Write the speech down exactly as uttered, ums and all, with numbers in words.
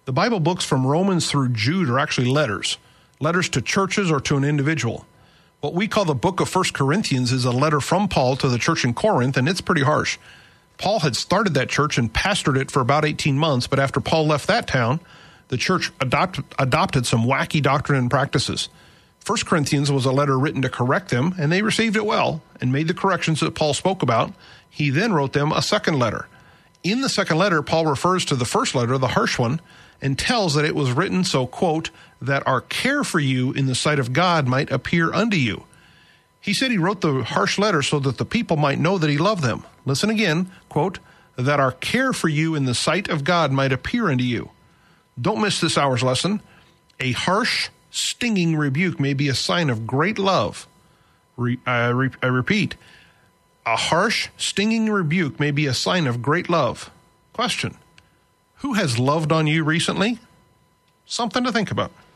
The Bible books from Romans through Jude are actually letters, letters to churches or to an individual. What we call the book of First Corinthians is a letter from Paul to the church in Corinth, and it's pretty harsh. Paul had started that church and pastored it for about eighteen months, but after Paul left that town, the church adopt, adopted some wacky doctrine and practices. First Corinthians was a letter written to correct them, and they received it well and made the corrections that Paul spoke about. He then wrote them a second letter. In the second letter, Paul refers to the first letter, the harsh one, and tells that it was written so, quote, that our care for you in the sight of God might appear unto you. He said he wrote the harsh letter so that the people might know that he loved them. Listen again, quote, that our care for you in the sight of God might appear unto you. Don't miss this hour's lesson. A harsh, stinging rebuke may be a sign of great love. Re, uh, re, I repeat, a harsh, stinging rebuke may be a sign of great love. Question: who has loved on you recently? Something to think about.